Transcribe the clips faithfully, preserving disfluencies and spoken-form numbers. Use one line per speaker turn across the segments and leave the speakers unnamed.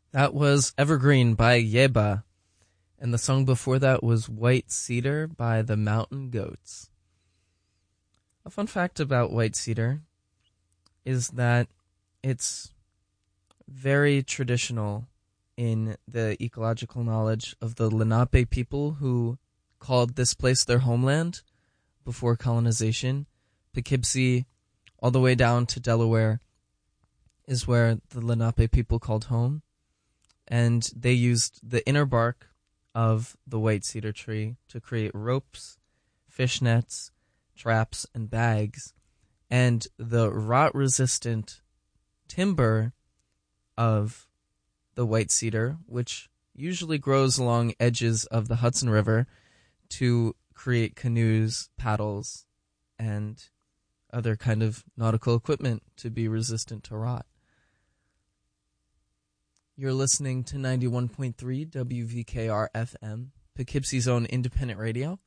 That was Evergreen by Yeba, and the song before that was White Cedar by the Mountain Goats. A fun fact about white cedar is that it's very traditional in the ecological knowledge of the Lenape people who called this place their homeland before colonization. Poughkeepsie, all the way down to Delaware, is where the Lenape people called home. And they used the inner bark of the white cedar tree to create ropes, fish nets, traps, and bags. And the rot-resistant timber of the white cedar, which usually grows along edges of the Hudson River, to create canoes, paddles, and other kind of nautical equipment to be resistant to rot. You're listening to ninety-one point three W V K R F M, Poughkeepsie's own independent radio.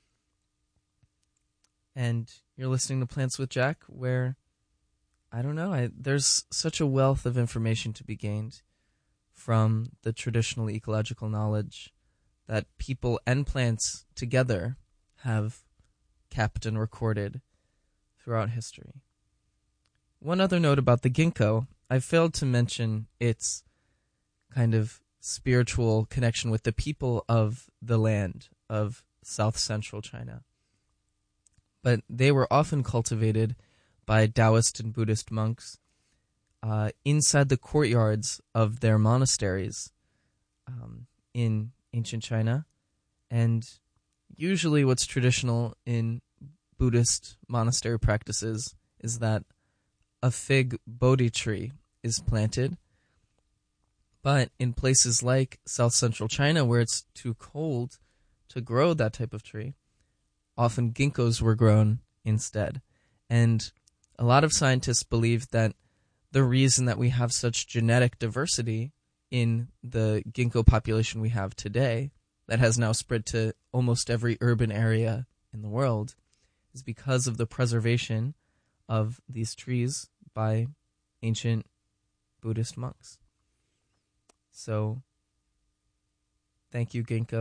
And you're listening to Plants with Jack, where, I don't know, I, there's such a wealth of information to be gained from the traditional ecological knowledge that people and plants together have kept and recorded throughout history. One other note about the ginkgo, I failed to mention its kind of spiritual connection with the people of the land of South Central China. But they were often cultivated by Taoist and Buddhist monks uh, inside the courtyards of their monasteries um, in ancient China. And usually what's traditional in Buddhist monastery practices is that a fig Bodhi tree is planted. But in places like South Central China, where it's too cold to grow that type of tree, often ginkgos were grown instead. And a lot of scientists believe that the reason that we have such genetic diversity in the ginkgo population we have today, that has now spread to almost every urban area in the world, is because of the preservation of these trees by ancient Buddhist monks. So, thank you, ginkgo.